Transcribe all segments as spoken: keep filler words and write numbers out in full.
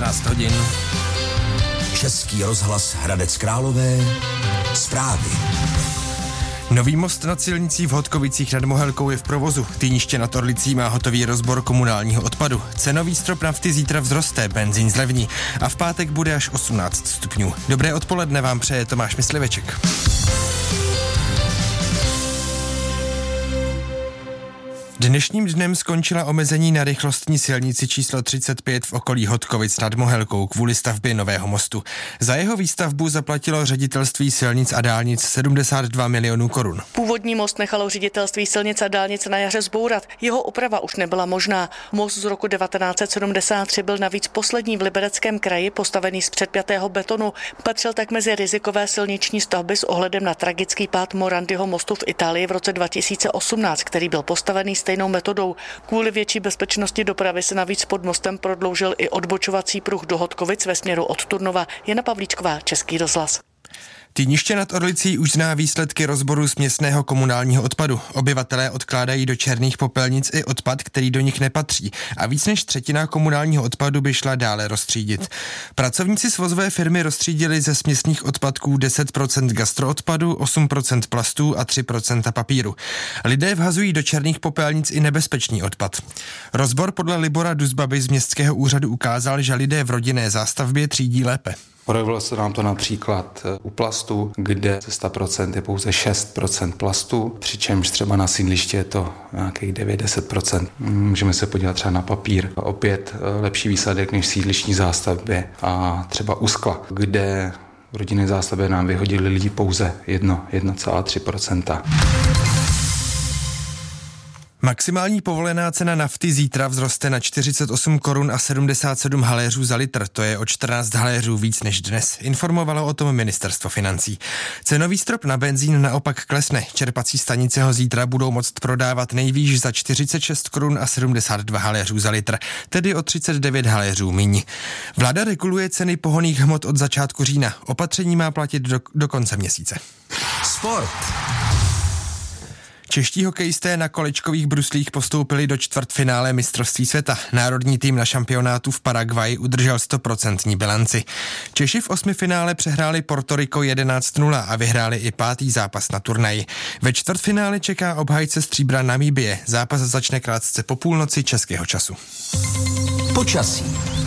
šestnáct hodin. Český rozhlas Hradec Králové. Zprávy. Nový most nad silnicí v Hodkovicích nad Mohelkou je v provozu. Týniště nad Orlicí má hotový rozbor komunálního odpadu. Cenový strop nafty zítra vzroste, benzín zlevní a v pátek bude až osmnáct stupňů. Dobré odpoledne vám přeje Tomáš Mysliveček. Dnešním dnem skončila omezení na rychlostní silnici číslo třicet pět v okolí Hodkovic nad Mohelkou kvůli stavbě nového mostu. Za jeho výstavbu zaplatilo ředitelství silnic a dálnic sedmdesát dva milionů korun. Původní most nechalo ředitelství silnic a dálnic na jaře zbourat. Jeho oprava už nebyla možná. Most z roku devatenáct set sedmdesát tři byl navíc poslední v Libereckém kraji postavený z předpjatého betonu. Patřil tak mezi rizikové silniční stavby s ohledem na tragický pád Morandiho mostu v Itálii v roce dva tisíce osmnáct, který byl postavený stejnou metodou. Kvůli větší bezpečnosti dopravy se navíc pod mostem prodloužil i odbočovací pruh do Hodkovic ve směru od Turnova. Jana Pavlíčková, Český rozhlas. Týniště nad Orlicí už zná výsledky rozboru směsného komunálního odpadu. Obyvatelé odkládají do černých popelnic i odpad, který do nich nepatří, a víc než třetina komunálního odpadu by šla dále roztřídit. Pracovníci svozové firmy roztřídili ze směsných odpadků deset procent gastroodpadu, osm procent plastů a tři procenta papíru. Lidé vhazují do černých popelnic i nebezpečný odpad. Rozbor podle Libora Duzbaby z městského úřadu ukázal, že lidé v rodinné zástavbě třídí lépe. Projevilo se nám to například u plastu, kde ze sto procent je pouze šest procent plastu, přičemž třeba na sídlišti je to nějakých devět až deset procent. Můžeme se podívat třeba na papír. Opět lepší výsledek než v sídlištní zástavbě a třeba u skla, kde v rodinné zástavbě nám vyhodili lidi pouze jedna celá tři procenta. Maximální povolená cena nafty zítra vzroste na čtyřicet osm korun a sedmdesát sedm haléřů za litr, to je o čtrnáct haléřů víc než dnes, informovalo o tom ministerstvo financí. Cenový strop na benzín naopak klesne, čerpací stanice ho zítra budou moct prodávat nejvýš za čtyřicet šest korun a sedmdesát dva haléřů za litr, tedy o třicet devět haléřů míň. Vláda reguluje ceny pohonných hmot od začátku října, opatření má platit do, do konce měsíce. Sport. Čeští hokejisté na kolečkových bruslích postoupili do čtvrtfinále mistrovství světa. Národní tým na šampionátu v Paraguaji udržel sto procent bilanci. Češi v osmifinále přehráli Portoriko jedenáct nula a vyhráli i pátý zápas na turnaji. Ve čtvrtfinále čeká obhájce stříbra Namíbie. Zápas začne krátce po půlnoci českého času. Počasí.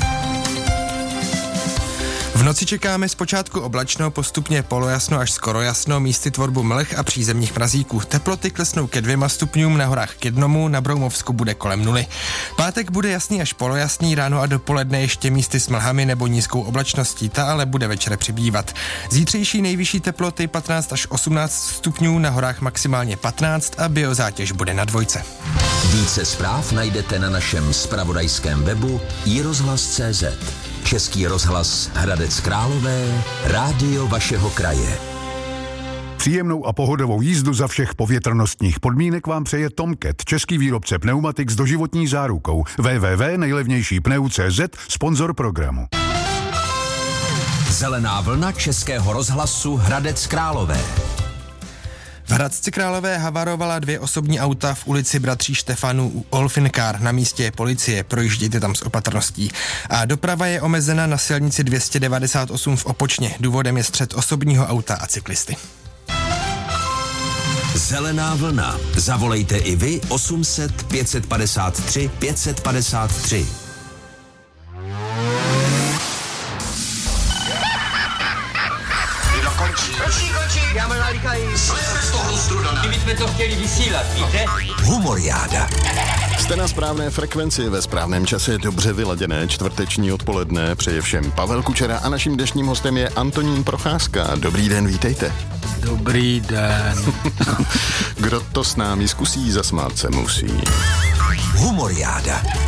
V noci čekáme zpočátku oblačno, postupně polojasno až skoro jasno, místy tvorbu mlh a přízemních mrazíků. Teploty klesnou ke dvěma stupňům, na horách k jednomu, na Broumovsku bude kolem nuly. Pátek bude jasný až polojasný, ráno a dopoledne ještě místy s mlhami nebo nízkou oblačností, ta ale bude večer přibývat. Zítřejší nejvyšší teploty patnáct až osmnáct stupňů, na horách maximálně patnáct a biozátěž bude na dvojce. Více zpráv najdete na našem zpravodajském webu i rozhlas tečka cé zet. Český rozhlas Hradec Králové, rádio vašeho kraje. Příjemnou a pohodovou jízdu za všech povětrnostních podmínek vám přeje Tomcat, český výrobce pneumatik s doživotní zárukou. w w w tečka nejlevnější pneu tečka cé zet, sponzor programu. Zelená vlna Českého rozhlasu Hradec Králové. V Hradci Králové havarovala dvě osobní auta v ulici Bratří Štefanů u Olfinkár. Na místě je policie, projíždějte tam s opatrností. A doprava je omezena na silnici dvě stě devadesát osm v Opočně. Důvodem je střet osobního auta a cyklisty. Zelená vlna. Zavolejte i vy osm set pět set padesát tři pět set padesát tři. Končí, končí, já mám nalíkají. Jsme z toho struda. Kdyby jsme to chtěli vysílat, víte? Humoriáda. Jste na správné frekvenci, ve správném čase, dobře vyladěné čtvrteční odpoledne. Přeje všem Pavel Kučera a naším dnešním hostem je Antonín Procházka. Dobrý den, vítejte. Dobrý den. Kdo to s námi zkusí, zasmát se musí. Humoriáda.